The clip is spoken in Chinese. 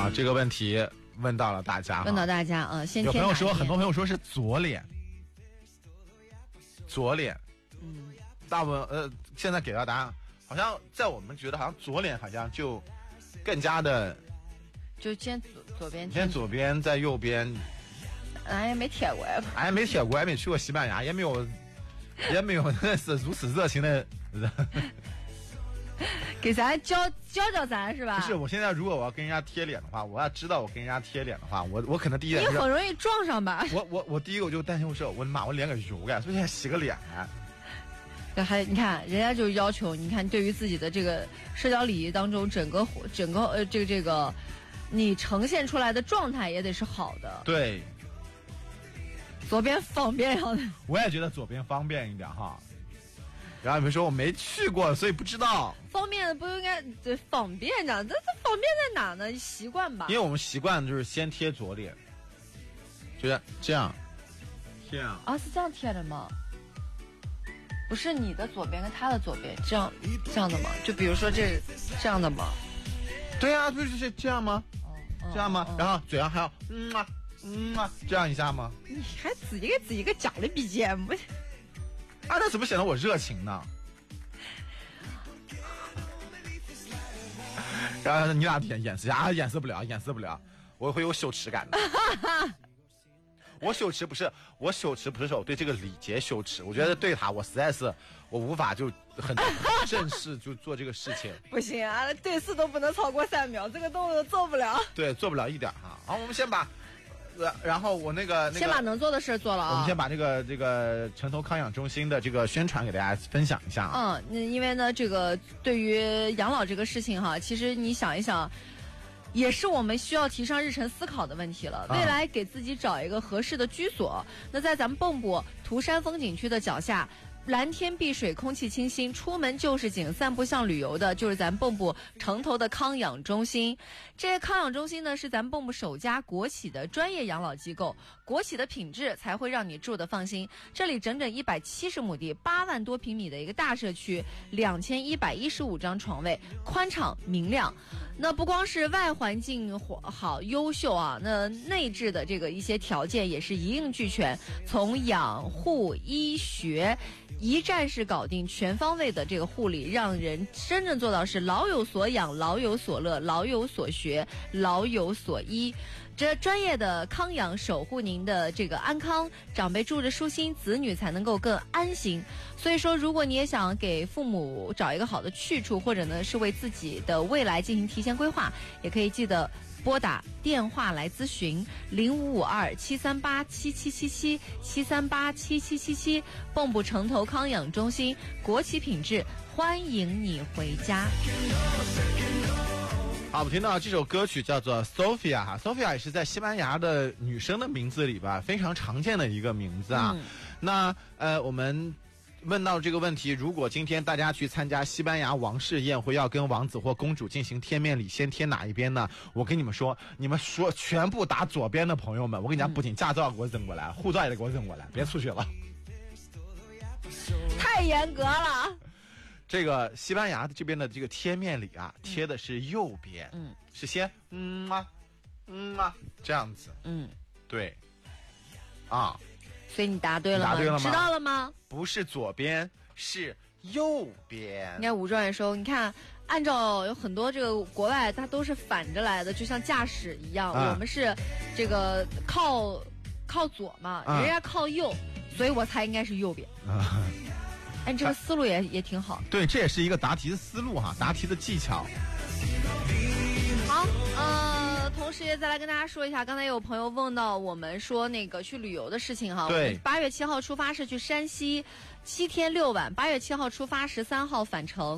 啊，这个问题问到了大家， 问到大家啊，先有朋友说，很多朋友友说是左脸，大部分现在给到答案，好像在我们觉得好像左脸好像就更加的， 就先左边， 先左边在右边， 哎没贴过呀， 哎没贴过，也没去过西班牙，也没有认识如此热情的人。 给咱教咱是吧？ 不是，我现在如果我要跟人家贴脸的话，我要知道我跟人家贴脸的话，我可能第一眼你很容易撞上吧？ 我第一个我就担心我的妈，我脸给油了，是不是先洗个脸啊？ 你看人家就要求，你看对于自己的这个社交礼仪当中，整个这个你呈现出来的状态也得是好的。 对， 左边方便要的。 我也觉得左边方便一点哈。然后你们说我没去过，所以不知道。 方便的不应该对方便呢？这方便在哪呢？习惯吧。 因为我们习惯就是先贴左脸，就是这样啊，是这样贴的吗？不是你的左边跟他的左边这样的吗？就比如说这样的吗？ 对啊，不是这样吗？这样吗？然后嘴上还要这样一下吗？ 你还自己给自己个讲的 BGM。 啊，那怎么显得我热情呢？然后你俩演示啊，演示不了，我会有羞耻感的。我羞耻不是说我对这个礼节羞耻，我觉得对他我实在是我无法就很正式就做这个事情。 不行啊，对视都不能超过3秒，这个动作做不了。 对，做不了一点哈。好，我们先把。然后我那个先把能做的事做了啊。 我们先把这个城头康养中心的这个宣传给大家分享一下啊。 因为呢，这个对于养老这个事情哈，其实你想一想，也是我们需要提上日程思考的问题了。未来给自己找一个合适的居所，那在咱们蚌埠涂山风景区的脚下。蓝天碧水，空气清新，出门就是景，散步像旅游的，就是咱蚌埠城头的康养中心。这个康养中心呢，是咱蚌埠首家国企的专业养老机构，国企的品质才会让你住得放心。这里整整170亩地，8万多平米的一个大社区，2115张床位，宽敞明亮。那不光是外环境好优秀啊，那内置的这个一些条件也是一应俱全，从养护、医学。一站式搞定全方位的这个护理，让人真正做到是老有所养、老有所乐、老有所学、老有所依。这专业的康养守护您的这个安康，长辈住着舒心，子女才能够更安心。所以说，如果你也想给父母找一个好的去处，或者呢是为自己的未来进行提前规划，也可以记得拨打电话来咨询0552-738-7777，738-7777，蚌埠城头康养中心，国企品质，欢迎你回家。 好，我们听到这首歌曲叫做 Sophia 哈 ，Sophia 也是在西班牙的女生的名字里吧，非常常见的一个名字啊。那我们问到这个问题，如果今天大家去参加西班牙王室宴会，要跟王子或公主进行贴面礼，先贴哪一边呢？我跟你们说全部打左边的朋友们，我跟你讲，不仅驾照给我扔过来，护照也得给我扔过来，别出去了。 太严格了。 这个西班牙这边的这个贴面礼啊，贴的是右边，是先这样子，对，啊， 所以你答对了吗？ 答对了吗？ 知道了吗？ 不是左边，是右边。 你看武状元说，你看按照有很多这个国外它都是反着来的，就像驾驶一样，我们是这个靠左嘛，人家靠右，所以我猜应该是右边。哎，这个思路也挺好。 对，这也是一个答题的思路哈，答题的技巧。 好，同时也再来跟大家说一下，刚才有朋友问到我们说那个去旅游的事情哈。 对 ，8月7号出发是去山西，7天6晚，8月7号出发，13号返程。